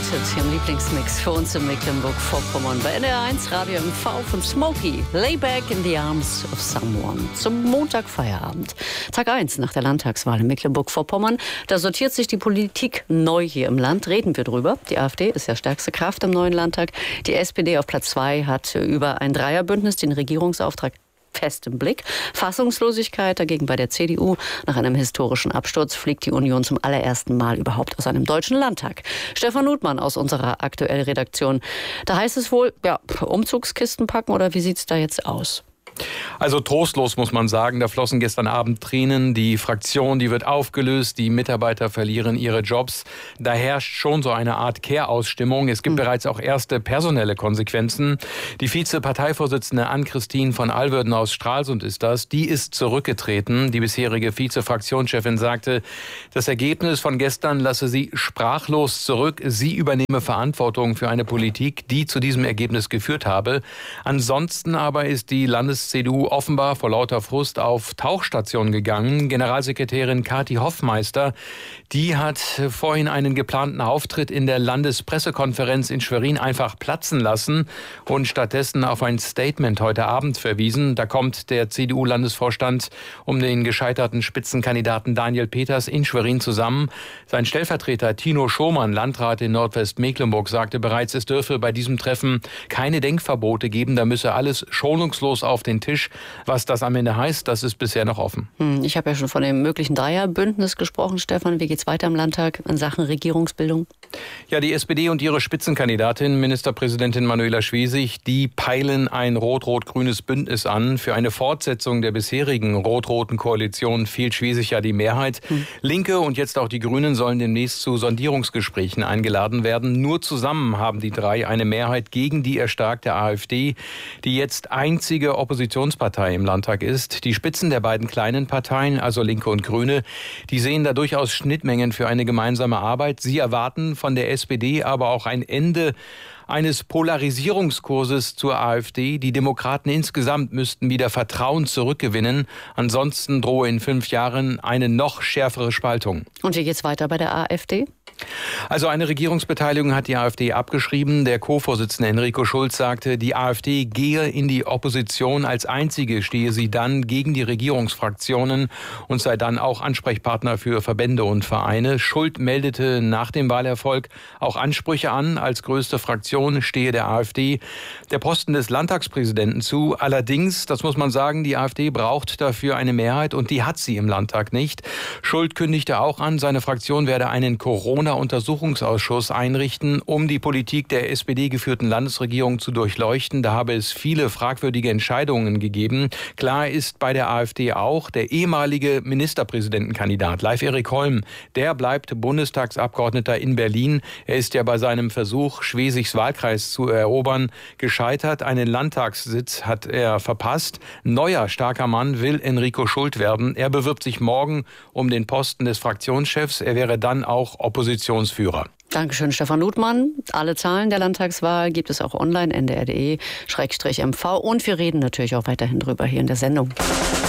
Exalted im Lieblingsmix für uns in Mecklenburg-Vorpommern bei NDR1 Radio MV von Smokey. Lay back in the arms of someone. Zum Montagfeierabend. Tag 1 nach der Landtagswahl in Mecklenburg-Vorpommern. Da sortiert sich die Politik neu hier im Land. Reden wir drüber. Die AfD ist ja stärkste Kraft im neuen Landtag. Die SPD auf Platz 2 hat über ein Dreierbündnis den Regierungsauftrag fest im Blick. Fassungslosigkeit dagegen bei der CDU. Nach einem historischen Absturz fliegt die Union zum allerersten Mal überhaupt aus einem deutschen Landtag. Stefan Nutmann aus unserer Aktuell-Redaktion. Da heißt es wohl, ja, Umzugskisten packen oder wie sieht's da jetzt aus? Also trostlos muss man sagen, da flossen gestern Abend Tränen. Die Fraktion, die wird aufgelöst, die Mitarbeiter verlieren ihre Jobs. Da herrscht schon so eine Art Kehrausstimmung. Es gibt bereits auch erste personelle Konsequenzen. Die Vize-Parteivorsitzende Ann-Christine von Alwörden aus Stralsund ist das. Die ist zurückgetreten. Die bisherige Vize-Fraktionschefin sagte, das Ergebnis von gestern lasse sie sprachlos zurück. Sie übernehme Verantwortung für eine Politik, die zu diesem Ergebnis geführt habe. Ansonsten aber ist die Landes-CDU offenbar vor lauter Frust auf Tauchstation gegangen. Generalsekretärin Kathi Hoffmeister, die hat vorhin einen geplanten Auftritt in der Landespressekonferenz in Schwerin einfach platzen lassen und stattdessen auf ein Statement heute Abend verwiesen. Da kommt der CDU-Landesvorstand um den gescheiterten Spitzenkandidaten Daniel Peters in Schwerin zusammen. Sein Stellvertreter Tino Schomann, Landrat in Nordwestmecklenburg, sagte bereits, es dürfe bei diesem Treffen keine Denkverbote geben. Da müsse alles schonungslos auf den Tisch. Was das am Ende heißt, das ist bisher noch offen. Ich habe ja schon von dem möglichen Dreierbündnis gesprochen, Stefan. Wie geht's weiter im Landtag in Sachen Regierungsbildung? Ja, die SPD und ihre Spitzenkandidatin, Ministerpräsidentin Manuela Schwesig, die peilen ein rot-rot-grünes Bündnis an. Für eine Fortsetzung der bisherigen rot-roten Koalition fehlt Schwesig ja die Mehrheit. Linke und jetzt auch die Grünen sollen demnächst zu Sondierungsgesprächen eingeladen werden. Nur zusammen haben die drei eine Mehrheit gegen die erstarkte AfD, die jetzt einzige Oppositionspartei im Landtag ist. Die Spitzen der beiden kleinen Parteien, also Linke und Grüne, die sehen da durchaus Schnittmengen für eine gemeinsame Arbeit. Sie erwarten von der SPD aber auch ein Ende eines Polarisierungskurses zur AfD. Die Demokraten insgesamt müssten wieder Vertrauen zurückgewinnen. Ansonsten drohe in 5 Jahren eine noch schärfere Spaltung. Und wie geht's weiter bei der AfD? Also eine Regierungsbeteiligung hat die AfD abgeschrieben. Der Co-Vorsitzende Enrico Schulz sagte, die AfD gehe in die Opposition. Als einzige stehe sie dann gegen die Regierungsfraktionen und sei dann auch Ansprechpartner für Verbände und Vereine. Schulz meldete nach dem Wahlerfolg auch Ansprüche an. Als größte Fraktion stehe der AfD der Posten des Landtagspräsidenten zu. Allerdings, das muss man sagen, die AfD braucht dafür eine Mehrheit und die hat sie im Landtag nicht. Schulz kündigte auch an, seine Fraktion werde einen Corona-Untersuchungsausschuss einrichten, um die Politik der SPD-geführten Landesregierung zu durchleuchten. Da habe es viele fragwürdige Entscheidungen gegeben. Klar ist bei der AfD auch, der ehemalige Ministerpräsidentenkandidat Leif Erik Holm, der bleibt Bundestagsabgeordneter in Berlin. Er ist ja bei seinem Versuch, Schwesigs Wahlkreis zu erobern, gescheitert. Einen Landtagssitz hat er verpasst. Neuer starker Mann will Enrico Schulz werden. Er bewirbt sich morgen um den Posten des Fraktionschefs. Er wäre dann auch Oppositionsführer. Dankeschön, Stefan Nutmann. Alle Zahlen der Landtagswahl gibt es auch online, ndr.de/mv. Und wir reden natürlich auch weiterhin drüber hier in der Sendung.